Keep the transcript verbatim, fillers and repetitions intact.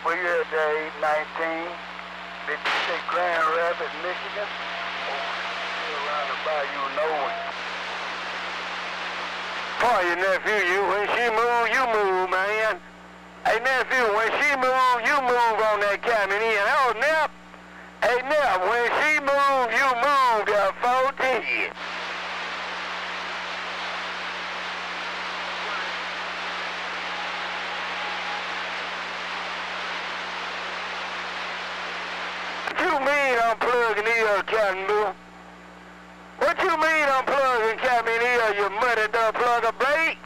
Where you at there, eight nineteen? Did you say Grand Rapids, Michigan? Oh, still around the bayou Nolan. Call your nephew, you. When she move, you move, man. Hey, nephew, when she move, you move on that camion. Oh, Nep. Hey, Nep, when she move, you move that fourteen. What you mean I'm plugging here, Captain Boo? What you mean I'm plugging Captain here, you muddy duck plugger blade?